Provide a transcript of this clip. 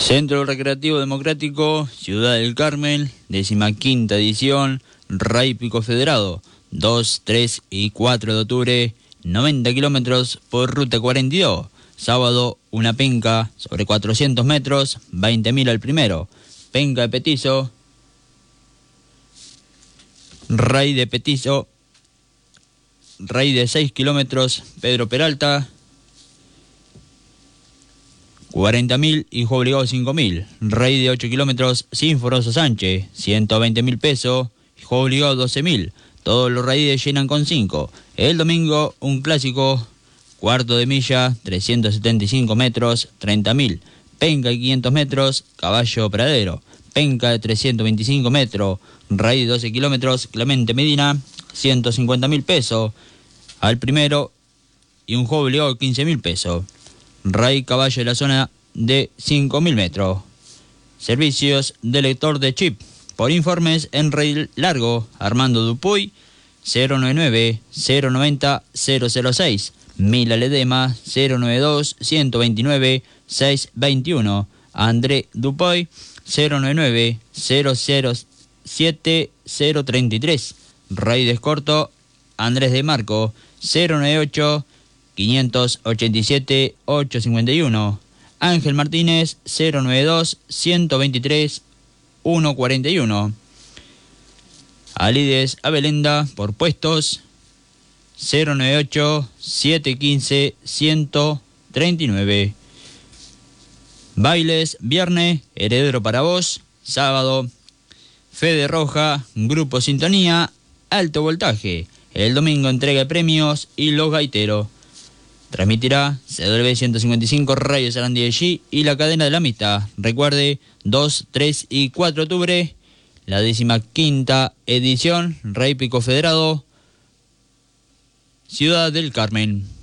Centro Recreativo Democrático, Ciudad del Carmen, 15ª edición, Rey Pico Federado, 2, 3 y 4 de octubre, 90 kilómetros por ruta 42. Sábado, una penca sobre 400 metros, 20.000 al primero. Penca de petizo, Rey de petizo, Rey de 6 kilómetros, Pedro Peralta, 40.000 y juego obligado 5.000. Rey de 8 kilómetros, Sinforoso Sánchez, 120.000 pesos, juego obligado 12.000. Todos los raíces llenan con 5. El domingo, un clásico, cuarto de milla, 375 metros, 30.000. Penca de 500 metros, Caballo Pradero. Penca de 325 metros, Rey de 12 kilómetros, Clemente Medina, 150.000 pesos al primero y un juego obligado 15.000 pesos. Rey Caballo de la zona de 5.000 metros. Servicios de lector de chip. Por informes en Rey Largo, Armando Dupuy, 099-090-006. Mila Ledema, 092-129-621. André Dupuy, 099-007-033. Rey de Escorto, Andrés de Marco, 098-587-851. Ángel Martínez, 092-123-141. Alides Abelenda, por puestos, 098-715-139. Bailes, viernes, Heredero para vos. Sábado, Fede Roja, Grupo Sintonía, Alto Voltaje. El domingo, entrega de premios y los gaiteros. Transmitirá CW 155 Radio Sarandí de G y la cadena de la amistad. Recuerde, 2, 3 y 4 de octubre, la 15ª edición, Rey Pico Federado, Ciudad del Carmen.